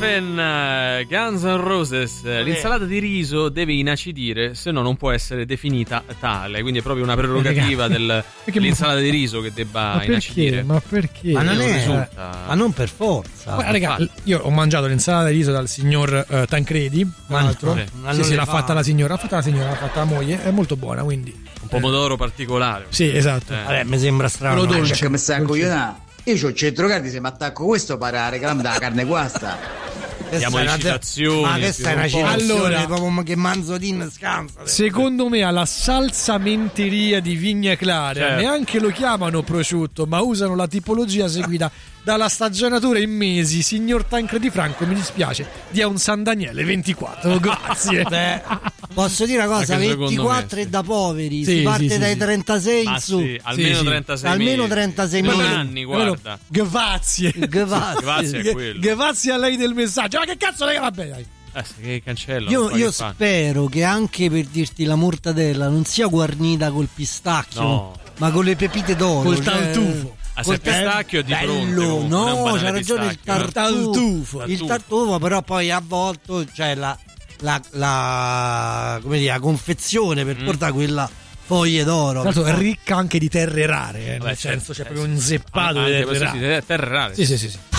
Raven, Guns N' Roses. L'insalata di riso deve inacidire, se no non può essere definita tale. Quindi è proprio una prerogativa dell'insalata di riso che debba inacidire. Ma perché? Ma non risulta... ma non per forza. Ma raga, io ho mangiato l'insalata di riso dal signor Tancredi, tra l'altro. Sì, l'ha fatta la signora, l'ha fatta la moglie, è molto buona, quindi un pomodoro particolare. Sì, esatto. Vabbè, mi sembra strano. Quello dolce. Che mi sta coglionando. Io c'ho il centrocardi, se mi attacco questo pare la reclama della carne guasta. Diamo le citazioni. Ma questa è una citazione, allora, proprio che Manzotin scansa. Secondo me alla salsamenteria di Vigna Clara neanche lo chiamano prosciutto, ma usano la tipologia seguita dalla stagionatura in mesi. Signor Tancredi Franco, mi dispiace, dia un San Daniele 24, grazie. Beh, posso dire una cosa, 24 è da poveri, si parte dai 36 in su. Almeno 36 almeno 36 mesi. mesi. Anni, guarda. Grazie Grazie a quello. Grazie a lei del messaggio. Ma che cazzo lei? Vabbè, dai. Che cancello. Io spero che anche per dirti la mortadella non sia guarnita col pistacchio, ma con le pepite d'oro, col tartufo. Se il pistacchio è di fronte. No, c'ha ragione, il tartufo. Il tartufo, però poi a volte c'è la come dire, la confezione per portare quella foglie d'oro. Tra l'altro è ricca anche di terre rare, nel senso c'è proprio un zeppato di terre rare. Terre rare. Sì.